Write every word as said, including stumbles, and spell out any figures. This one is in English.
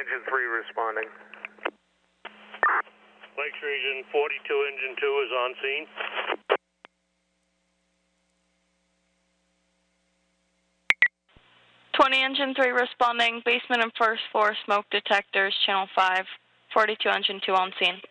Engine three responding. Lakes Region forty-two, Engine two is on scene. twenty, Engine three responding. Basement and first floor smoke detectors, channel five. forty-two, Engine two on scene.